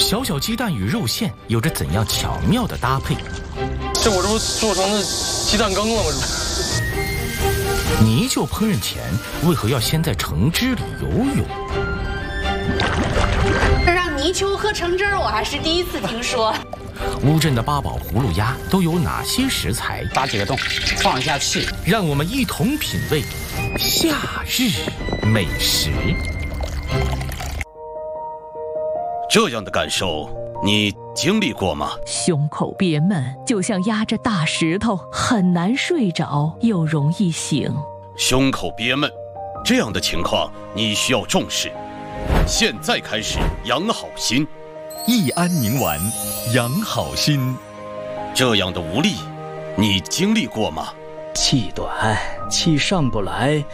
小小鸡蛋与肉馅有着怎样巧妙的搭配？ 我这不做成那鸡蛋羹了吗？ 泥鳅烹饪前为何要先在橙汁里游泳？ 让泥鳅喝橙汁我还是第一次听说。 乌镇的八宝葫芦鸭都有哪些食材？ 打几个洞，放一下气。 让我们一同品味夏日美食。 这样的感受，你经历过吗？ 胸口憋闷，就像压着大石头，很难睡着，又容易醒。 胸口憋闷，这样的情况你需要重视。现在开始养好心， 益安宁丸，养好心。 这样的无力，你经历过吗？ 气短，气上不来，